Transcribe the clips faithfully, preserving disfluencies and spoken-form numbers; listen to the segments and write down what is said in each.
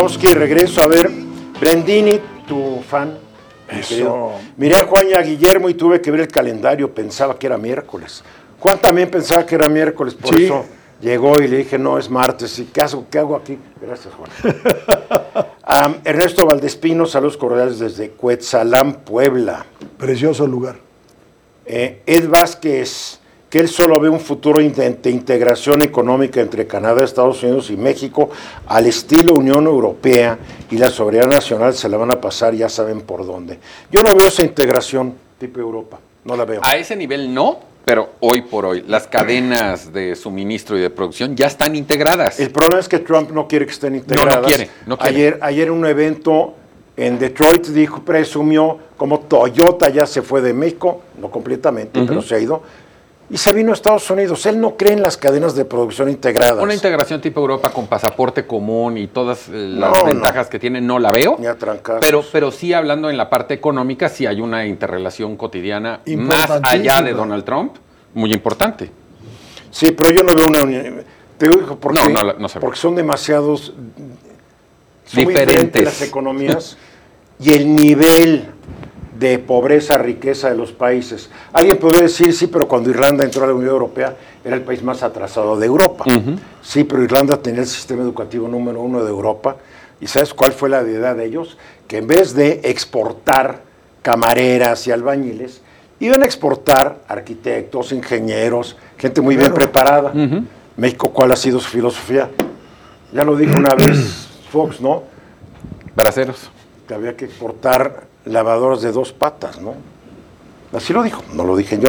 Chomsky, regreso a ver Brendini, tu fan. Eso. Miré a Juan y a Guillermo y tuve que ver el calendario, pensaba que era miércoles. Juan también pensaba que era miércoles, por Sí. eso llegó y le dije, no, es martes. ¿Y qué hago, qué hago aquí? Gracias, Juan. um, Ernesto Valdespino, saludos cordiales desde Cuetzalan, Puebla. Precioso lugar. Eh, Ed Vázquez, que él solo ve un futuro de integración económica entre Canadá, Estados Unidos y México al estilo Unión Europea, y la soberanía nacional se la van a pasar, ya saben por dónde. Yo no veo esa integración tipo Europa, no la veo. A ese nivel no, pero hoy por hoy las cadenas de suministro y de producción ya están integradas. El problema es que Trump no quiere que estén integradas. No, no quiere, no quiere. Ayer, ayer en un evento en Detroit dijo, presumió como Toyota ya se fue de México, no completamente, uh-huh. pero se ha ido, y se vino a Estados Unidos. Él no cree en las cadenas de producción integradas. Una integración tipo Europa con pasaporte común y todas las no, ventajas no. que tiene, no la veo. Ni a trancazos. Pero, pero sí, hablando en la parte económica, sí hay una interrelación cotidiana más allá de Donald Trump, muy importante. Sí, pero yo no veo una unión. Te digo porque, no, no, no porque son demasiados son diferentes. Muy diferentes las economías y el nivel de pobreza, riqueza de los países. Alguien podría decir, sí, pero cuando Irlanda entró a la Unión Europea era el país más atrasado de Europa. Uh-huh. Sí, pero Irlanda tenía el sistema educativo número uno de Europa. ¿Y sabes cuál fue la idea de ellos? Que en vez de exportar camareras y albañiles, iban a exportar arquitectos, ingenieros, gente muy bien preparada. Uh-huh. México, ¿cuál ha sido su filosofía? Ya lo dijo una vez Fox, ¿no? Braceros. Que había que exportar lavadoras de dos patas, ¿no? Así lo dijo, no lo dije yo.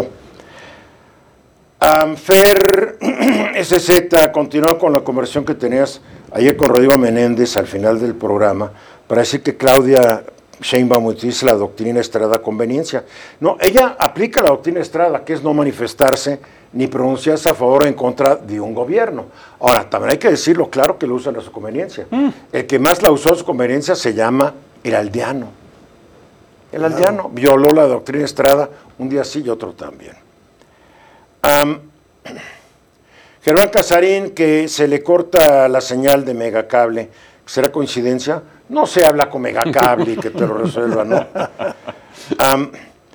Um, Fer S Z continuó con la conversación que tenías ayer con Rodrigo Menéndez al final del programa para decir que Claudia Sheinbaum utiliza la doctrina Estrada a conveniencia. No, ella aplica la doctrina Estrada, que es no manifestarse ni pronunciarse a favor o en contra de un gobierno. Ahora, también hay que decirlo claro que lo usan a su conveniencia. Mm. El que más la usó a su conveniencia se llama el aldeano. El aldeano violó la doctrina Estrada un día sí y otro también. Um, Germán Casarín, que se le corta la señal de Megacable, ¿será coincidencia? No se habla con Megacable y que te lo resuelva, ¿no? Um,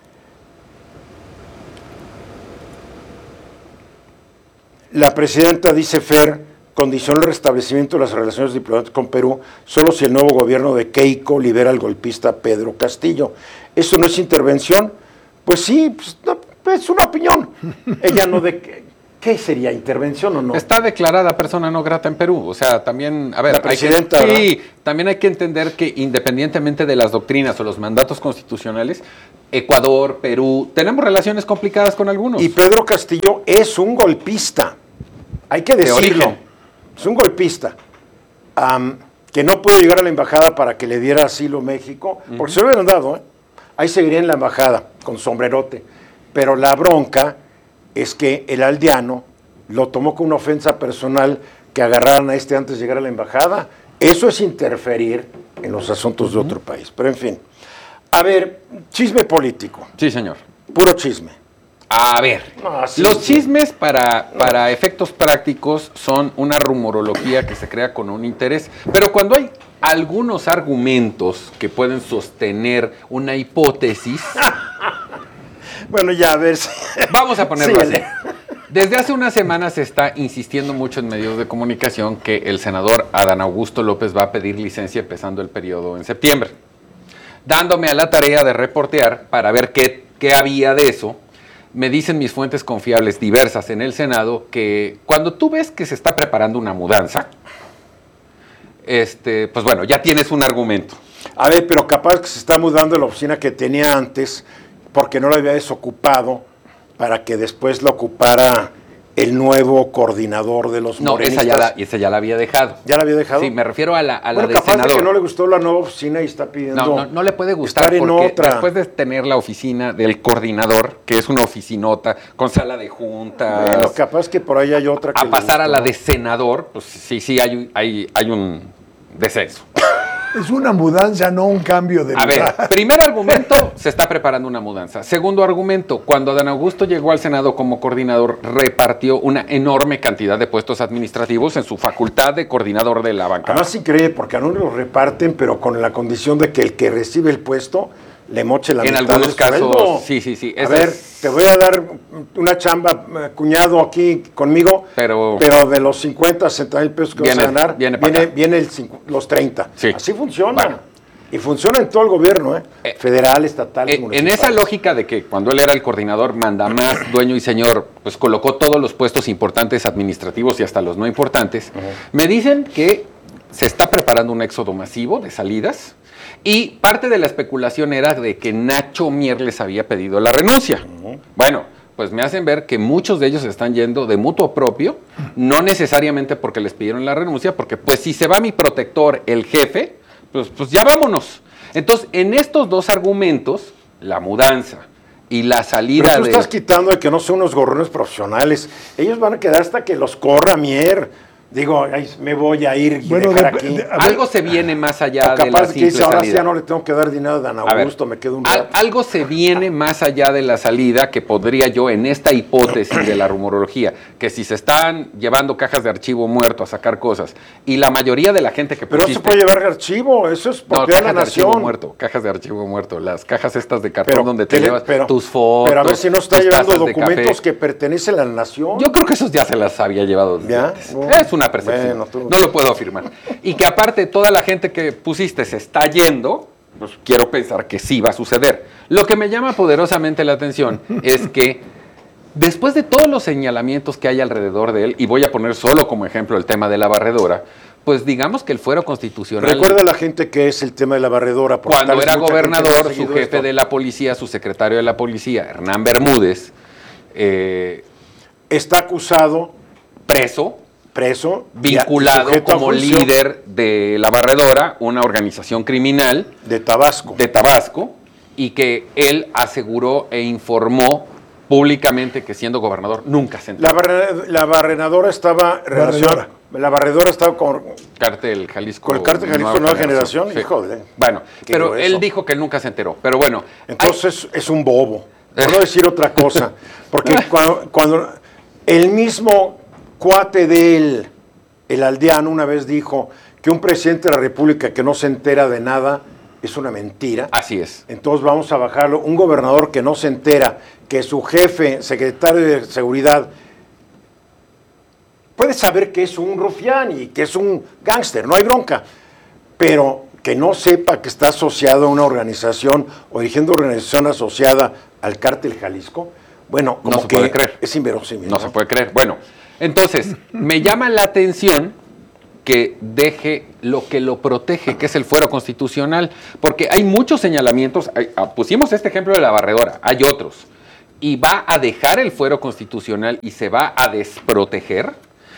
la presidenta dice Fer, condicionó el restablecimiento de las relaciones diplomáticas con Perú solo si el nuevo gobierno de Keiko libera al golpista Pedro Castillo. ¿Eso no es intervención? Pues sí, pues, no, es una opinión. Ella no de ¿qué sería intervención o no? Está declarada persona no grata en Perú, o sea, también, a ver, la presidenta, hay que, sí, también hay que entender que independientemente de las doctrinas o los mandatos constitucionales, Ecuador, Perú, tenemos relaciones complicadas con algunos. Y Pedro Castillo es un golpista, hay que decirlo. Es un golpista um, que no pudo llegar a la embajada para que le diera asilo México, uh-huh. porque se lo hubieran dado, ¿eh? Ahí seguiría en la embajada con sombrerote. Pero la bronca es que el aldeano lo tomó como una ofensa personal que agarraran a este antes de llegar a la embajada. Eso es interferir en los asuntos uh-huh. de otro país. Pero en fin. A ver, chisme político. Sí, señor. Puro chisme. A ver, no, sí, los sí. chismes para, para no. efectos prácticos son una rumorología que se crea con un interés, pero cuando hay algunos argumentos que pueden sostener una hipótesis... bueno, ya a ver... Si... Vamos a ponerlo sí, así. Desde hace unas semanas se está insistiendo mucho en medios de comunicación que el senador Adán Augusto López va a pedir licencia empezando el periodo en septiembre, dándome a la tarea de reportear para ver qué, qué había de eso. Me dicen mis fuentes confiables diversas en el Senado que cuando tú ves que se está preparando una mudanza, este, pues bueno, ya tienes un argumento. A ver, pero capaz que se está mudando la oficina que tenía antes porque no la había desocupado para que después la ocupara el nuevo coordinador de los no, morenistas. No, esa ya, la, esa ya la había dejado. ¿Ya la había dejado? Sí, me refiero a la, a bueno, la del capaz senador. De que no le gustó la nueva oficina y está pidiendo No, no, no le puede gustar estar en porque otra. Después de tener la oficina del coordinador, que es una oficinota con sala de juntas. Bueno, capaz que por ahí hay otra que a pasar a la de senador, pues sí, sí, hay, hay, hay un descenso. Es una mudanza, no un cambio de A lugar. ver, primer argumento, se está preparando una mudanza. Segundo argumento, cuando Adán Augusto llegó al Senado como coordinador, repartió una enorme cantidad de puestos administrativos en su facultad de coordinador de la bancada. Además, increíble, porque a uno los reparten, pero con la condición de que el que recibe el puesto le moche la En mitad algunos del casos, sueldo. sí, sí, sí. A esa ver, es- te voy a dar una chamba, eh, cuñado, aquí conmigo, Pero- pero de los cincuenta, sesenta mil pesos que Viene- vas a ganar, viene pa' viene, acá. viene el cincu- los treinta. Sí. Así funciona. Bueno. Y funciona en todo el gobierno, ¿eh? Eh, Federal, estatal, Eh, en municipal. esa lógica de que cuando él era el coordinador, manda más, dueño y señor, pues colocó todos los puestos importantes administrativos y hasta los no importantes, me dicen que se está preparando un éxodo masivo de salidas y parte de la especulación era de que Nacho Mier les había pedido la renuncia. Bueno, pues me hacen ver que muchos de ellos están yendo de mutuo propio, no necesariamente porque les pidieron la renuncia, porque pues si se va mi protector, el jefe, pues, pues ya vámonos. Entonces, en estos dos argumentos, la mudanza y la salida Pero tú de... estás quitando de que no son unos gorrones profesionales. Ellos van a quedar hasta que los corra Mier. Digo, ay, me voy a ir y Bueno, dejar de- aquí. de- a ver, Algo se viene más allá O de la capaz que simple dice, ahora sí salida. ya no le tengo que dar dinero a Dan A ver, Augusto, me quedo un al- rato. algo se viene más allá de la salida que podría yo, en esta hipótesis de la rumorología, que si se están llevando cajas de archivo muerto a sacar cosas y la mayoría de la gente que Pero eso pusiste- puede llevar archivo, eso es No, propiedad de cajas la de archivo nación. muerto, cajas de archivo muerto, las cajas estas de cartón Pero, donde te ¿qué le- llevas pero- tus fotos. Pero a ver si no está tus llevando tazas de documentos café. que pertenecen a la nación. Yo creo que esos ya se las había llevado desde ¿Ya? antes. Oh, Es una percepción. bueno, tú- No lo puedo afirmar. Y que aparte toda la gente que pusiste se está yendo, pues quiero pensar que sí va a suceder. Lo que me llama poderosamente la atención es que después de todos los señalamientos que hay alrededor de él, y voy a poner solo como ejemplo el tema de la barredora, pues digamos que el fuero constitucional... Recuerda a la gente que es el tema de la barredora. porque tal Cuando vez era mucha gente no ha gobernador, su seguido jefe esto. de la policía, su secretario de la policía, Hernán Bermúdez, eh, Está acusado, preso, preso, vinculado sujeto a como juicio líder de La Barredora, una organización criminal de Tabasco. de Tabasco, y que él aseguró e informó públicamente que siendo gobernador nunca se La, enteró. barre- la barrenadora estaba relaciona- la barredora estaba con, Cártel Jalisco. con el cártel Jalisco Nueva Generación. Sí. Híjole. Bueno, Qué pero grueso. él dijo que él nunca se enteró. Pero bueno, Entonces es un bobo. Por no decir otra cosa. Porque cuando, cuando el mismo cuate de él, el aldeano, una vez dijo que un presidente de la República que no se entera de nada es una mentira. hay- así es. Entonces vamos a bajarlo. Un gobernador que no se entera que su jefe, secretario de Seguridad, puede saber que es un rufián y que es un gángster, no hay bronca. Pero que no sepa que está asociado a una organización o dirigiendo una organización asociada al cártel Jalisco, bueno, como No se que puede creer. es inverosímil. No se puede creer. Bueno, entonces, me llama la atención que deje lo que lo protege, que es el fuero constitucional, porque hay muchos señalamientos. Hay- ah, pusimos este ejemplo de la barredora, hay otros. Y va a dejar el fuero constitucional y se va a desproteger.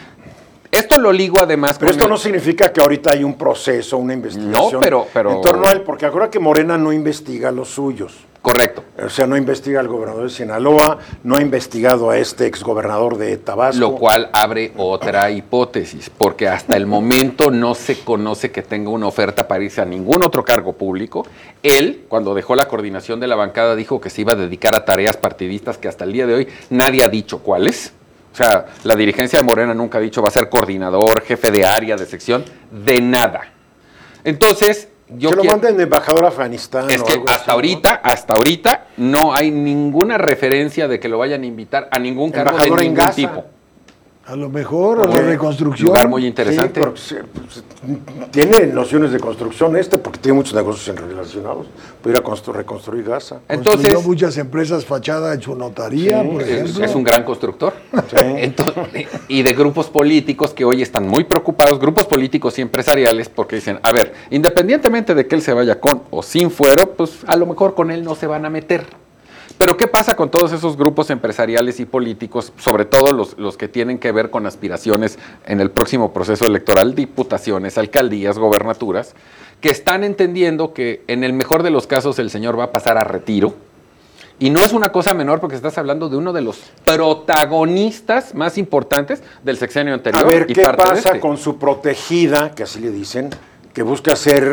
Esto lo ligo además Pero con esto el- no significa que ahorita hay un proceso, una investigación No, pero- pero- en torno a él, porque acuérdate que Morena no investiga a los suyos. Correcto. O sea, no investiga al gobernador de Sinaloa, no ha investigado a este exgobernador de Tabasco. Lo cual abre otra hipótesis, porque hasta el momento no se conoce que tenga una oferta para irse a ningún otro cargo público. Él, cuando dejó la coordinación de la bancada, dijo que se iba a dedicar a tareas partidistas que hasta el día de hoy nadie ha dicho cuáles. O sea, la dirigencia de Morena nunca ha dicho va a ser coordinador, jefe de área, de sección, de nada. Entonces, yo que lo quiero- manden de embajador a Afganistán. es o que algo así, hasta ¿no? ahorita, hasta ahorita, no hay ninguna referencia de que lo vayan a invitar a ningún cargo de Embajador en ningún Gaza. tipo. A lo mejor, a la Porque reconstrucción. Lugar muy Sí, interesante. pero se- pues, tiene nociones de construcción este, porque tiene muchos negocios relacionados. Pudiera constru- reconstruir Gaza. Construyó Entonces, muchas empresas fachada en su notaría, Sí, por es, ejemplo. es un gran constructor. Sí. Entonces, y de grupos políticos que hoy están muy preocupados, grupos políticos y empresariales, porque dicen, a ver, independientemente de que él se vaya con o sin fuero, pues a lo mejor con él no se van a meter. Pero ¿qué pasa con todos esos grupos empresariales y políticos, sobre todo los, los que tienen que ver con aspiraciones en el próximo proceso electoral, diputaciones, alcaldías, gobernaturas, que están entendiendo que en el mejor de los casos el señor va a pasar a retiro? Y no es una cosa menor porque estás hablando de uno de los protagonistas más importantes del sexenio anterior. A ver, y ¿qué parte de pasa este. con su protegida, que así le dicen, que busca ser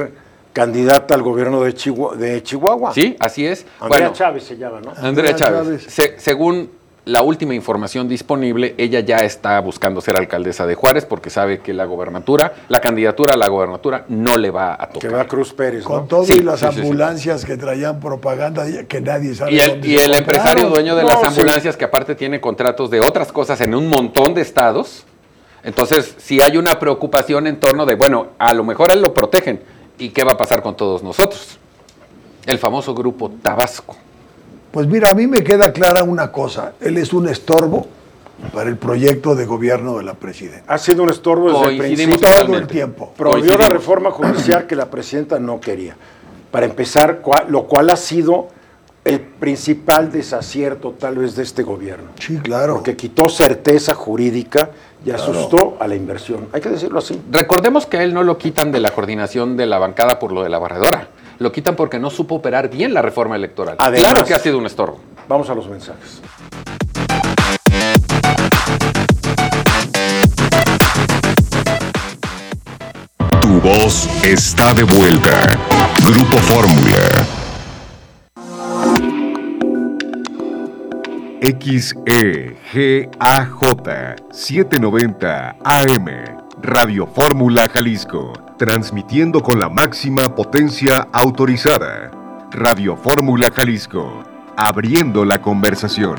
candidata al gobierno de Chihuahua. De Chihuahua. Sí, así es. Andrea Bueno, Chávez se llama, ¿no? Andrea Andrea Chávez. Chávez. Se- según la última información disponible, ella ya está buscando ser alcaldesa de Juárez porque sabe que la gobernatura, la candidatura a la gobernatura no le va a Que tocar. va a Cruz Pérez, Con ¿no? todo Sí, y las sí, sí, sí. ambulancias que traían propaganda que nadie sabe Y el, dónde y se el empresario compraron. dueño de No, las sí. ambulancias, que aparte tiene contratos de otras cosas en un montón de estados. Entonces, si hay una preocupación en torno de, bueno, a lo mejor a él lo protegen. ¿Y qué va a pasar con todos nosotros? El famoso grupo Tabasco. Pues mira, a mí me queda clara una cosa. Él es un estorbo para el proyecto de gobierno de la presidenta. Ha sido un estorbo desde el Coincidimos principio. Todo el totalmente. tiempo. Promovió la Coincidimos. reforma judicial que la presidenta no quería. Para empezar, cua- lo cual ha sido el principal desacierto tal vez de este gobierno. Sí, claro. Porque quitó certeza jurídica y Claro. asustó a la inversión. Hay que decirlo así. Recordemos que a él no lo quitan de la coordinación de la bancada por lo de la barredora. Lo quitan porque no supo operar bien la reforma electoral. Además. Claro que ha sido un estorbo. Vamos a los mensajes. Tu voz está de vuelta. Grupo Fórmula. X E G A J setecientos noventa A M. Radio Fórmula Jalisco. Transmitiendo con la máxima potencia autorizada. Radio Fórmula Jalisco. Abriendo la conversación.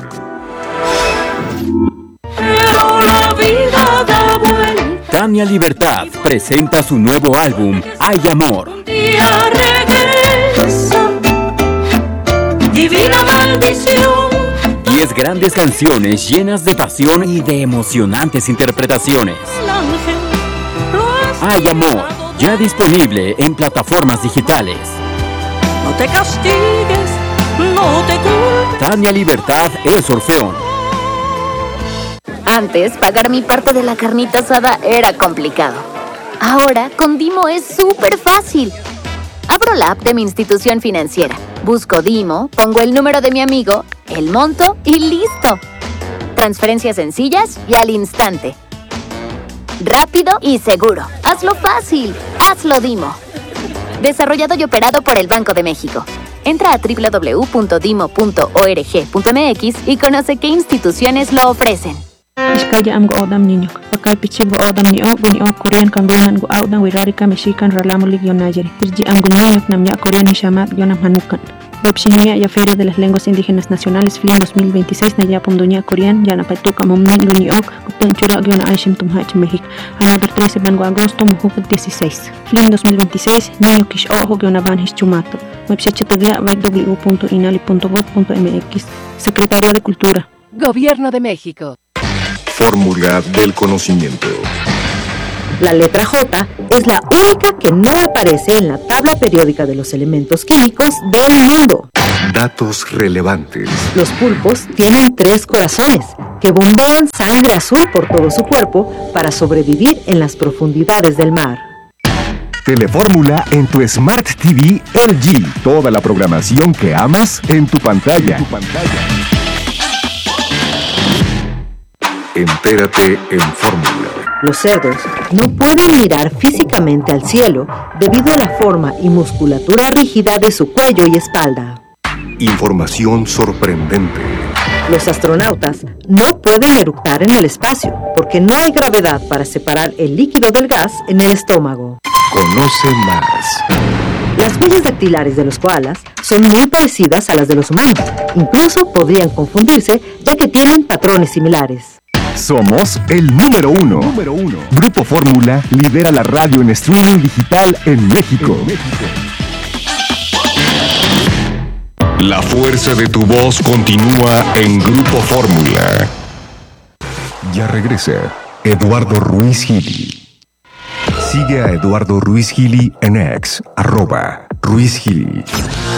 Pero la vida da vuelta. Tania Libertad presenta su nuevo álbum, Hay Amor. Un día regresa. Divina maldición. Diez grandes canciones llenas de pasión y de emocionantes interpretaciones. El ángel lo has Hay Amor, ya disponible en plataformas digitales. No te castigues, no te culpes. Tania Libertad, El Orfeón. Antes, pagar mi parte de la carnita asada era complicado. Ahora, con Dimo es súper fácil. Abro la app de mi institución financiera, busco Dimo, pongo el número de mi amigo, el monto y listo. Transferencias sencillas y al instante. Rápido y seguro. Hazlo fácil. Hazlo Dimo. Desarrollado y operado por el Banco de México. Entra a doble u doble u doble u punto dimo punto org punto m x y conoce qué instituciones lo ofrecen. Iskaya am go odam niño. Pakal pichi go odam ni o guni o Korean kambianan go audan wirarika mexican ralamulik yonayeri. Irji am guniak nam ya Korean mishamat yonam hanukan. Bokshiniya ya Feria de las Lenguas Indígenas Nacionales F L I M dos mil veintiséis na ya pomdunia Korean ya na paituka momnin guni ok kupten chura gyona aishim tumhach México. Another trece bango agosto muhuk dieciséis. F L I M dos mil veintiséis niño kish ojo gyona van his chumato. Website by w w w punto inali punto gov punto m x. Secretaría de Cultura. Gobierno de México. Fórmula del conocimiento. La letra J es la única que no aparece en la tabla periódica de los elementos químicos del mundo. Datos relevantes. Los pulpos tienen tres corazones que bombean sangre azul por todo su cuerpo para sobrevivir en las profundidades del mar. Telefórmula en tu Smart T V L G. Toda la programación que amas en tu pantalla. En tu pantalla. Entérate en Fórmula. Los cerdos no pueden mirar físicamente al cielo debido a la forma y musculatura rígida de su cuello y espalda. Información sorprendente. Los astronautas no pueden eructar en el espacio porque no hay gravedad para separar el líquido del gas en el estómago. Conoce más. Las huellas dactilares de los koalas son muy parecidas a las de los humanos. Incluso podrían confundirse ya que tienen patrones similares. Somos el número uno. Número uno. Grupo Fórmula lidera la radio en streaming digital en México. En México. La fuerza de tu voz continúa en Grupo Fórmula. Ya regresa Eduardo Ruiz Gili. Sigue a Eduardo Ruiz Gili en X, arroba Ruiz Gili.